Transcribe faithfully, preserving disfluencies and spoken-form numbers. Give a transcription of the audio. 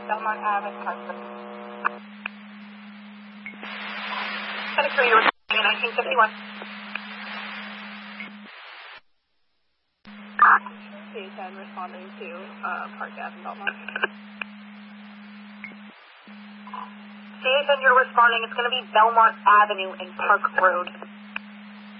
Belmont Ave and Park Road. ten three, you're responding at nineteen fifty-one. C ten responding to uh, Park Ave and Belmont. C ten, you're responding. It's going to be Belmont Avenue and Park Road.